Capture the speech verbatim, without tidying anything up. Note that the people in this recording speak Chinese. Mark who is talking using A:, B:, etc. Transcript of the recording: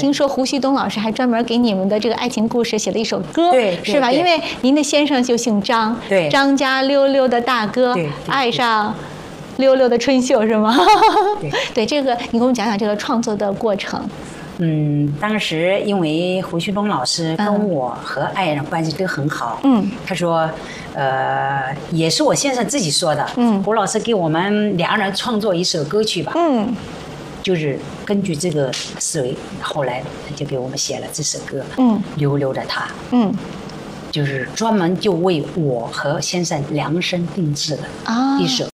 A: 听说胡旭东老师还专门给你们的这个爱情故事写了一首歌，
B: 对，
A: 是吧？因为您的先生就姓张，
B: 对，
A: 张家溜溜的大哥，
B: 对，
A: 爱上溜溜的春秀是吗？
B: 对，
A: 对，这个你给我们讲讲这个创作的过程。
B: 嗯，当时因为胡旭东老师跟我和爱人关系都很好，嗯，他说，呃，也是我先生自己说的，嗯，胡老师给我们两人创作一首歌曲吧，嗯，就是根据这个思维，后来他就给我们写了这首歌，嗯，溜溜的他，嗯。就是专门就为我和先生量身定制的一首